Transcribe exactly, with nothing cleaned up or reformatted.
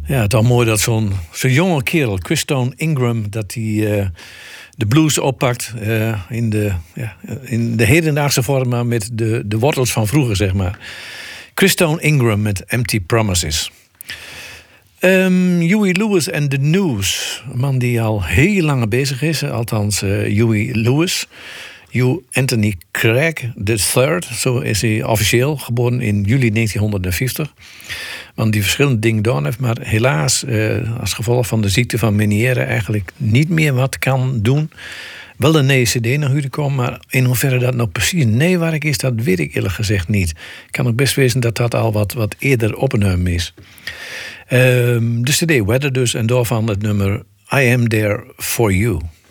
Ja, het is al mooi dat zo'n zo'n jonge kerel, Christone Ingram, dat hij uh, de blues oppakt uh, in, de, ja, in de hedendaagse vorm, maar met de, de wortels van vroeger, zeg maar. Christone Ingram met Empty Promises. Um, Huey Lewis en The News. Een man die al heel lang bezig is. Althans, uh, Huey Lewis. Hugh Anthony Craig de derde. Zo is hij officieel. Geboren in juli negentienhonderdvijftig. Man die verschillende dingen gedaan heeft. Maar helaas, uh, als gevolg van de ziekte van Meniere, eigenlijk niet meer wat kan doen. Wel een nieuwe cd naar u komen, maar in hoeverre dat nou precies neewerk is, dat weet ik eerlijk gezegd niet. Ik kan ook best wezen dat dat al wat, wat eerder opgenomen is. Um, de cd Weather dus, en daarvan het nummer I Am There For You.